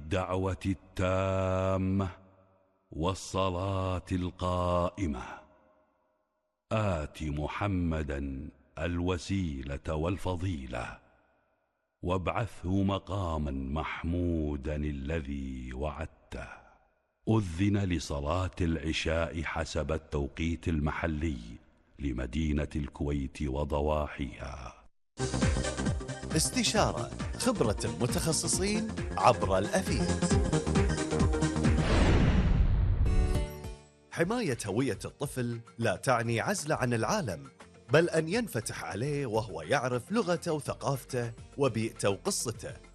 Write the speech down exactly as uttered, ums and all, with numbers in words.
الدعوة التامة والصلاة القائمة آت محمدا الوسيلة والفضيلة وابعثه مقاما محمودا الذي وعدته. أذن لصلاة العشاء حسب التوقيت المحلي لمدينة الكويت وضواحيها. استشارة خبرة المتخصصين عبر الأثير. حماية هوية الطفل لا تعني عزله عن العالم، بل أن ينفتح عليه وهو يعرف لغته وثقافته وبيئته وقصته.